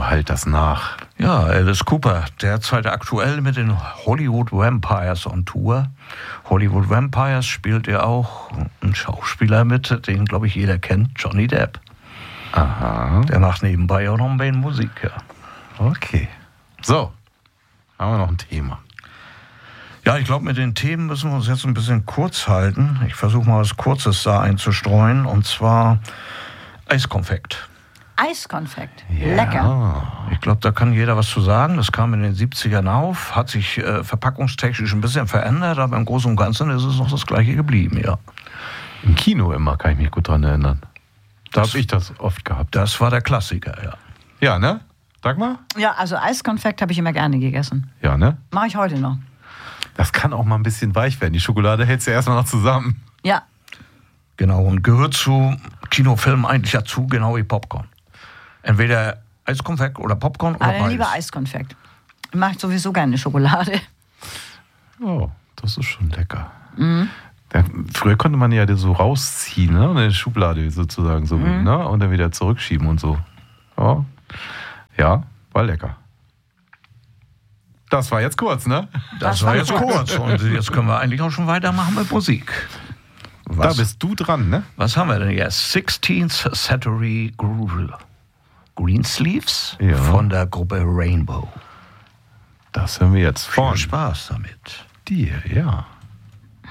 halt das nach. Ja, Alice Cooper, derzeit aktuell mit den Hollywood Vampires on Tour. Hollywood Vampires spielt er auch ein Schauspieler mit, den, glaube ich, jeder kennt, Johnny Depp. Aha. Der macht nebenbei auch noch ein bisschen Musik, ja. Okay. So, haben wir noch ein Thema. Ja, ich glaube, mit den Themen müssen wir uns jetzt ein bisschen kurz halten. Ich versuche mal was Kurzes da einzustreuen, und zwar Eiskonfekt. Eiskonfekt. Ja. Lecker. Ich glaube, da kann jeder was zu sagen. Das kam in den 70ern auf, hat sich verpackungstechnisch ein bisschen verändert, aber im Großen und Ganzen ist es noch das Gleiche geblieben, ja. Im Kino immer, kann ich mich gut dran erinnern. Da habe ich das oft gehabt. Das war der Klassiker, ja. Ja, ne? Sag mal. Ja, also Eiskonfekt habe ich immer gerne gegessen. Ja, ne? Mache ich heute noch. Das kann auch mal ein bisschen weich werden. Die Schokolade hält ja erstmal noch zusammen. Ja. Genau, und gehört zu Kinofilmen eigentlich dazu, genau wie Popcorn. Entweder Eiskonfekt oder Popcorn oder Aber beides. lieber Eiskonfekt. Ich mag sowieso gerne Schokolade. Oh, das ist schon lecker. Mhm. Früher konnte man ja so rausziehen, ne? Eine Schublade sozusagen, so, ne? Und dann wieder zurückschieben und so. Oh. Ja, war lecker. Das war jetzt kurz, ne? Das war jetzt kurz. Und jetzt können wir eigentlich auch schon weitermachen mit Musik. Da bist du dran, ne? Was haben wir denn jetzt? 16th Century Greensleeves von der Gruppe Rainbow. Das hören wir jetzt Viel von Spaß damit. dir, ja.